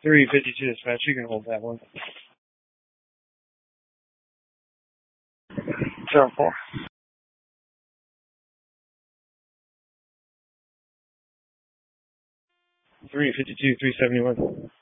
352 dispatch, you can hold that one. 04. 352, 371.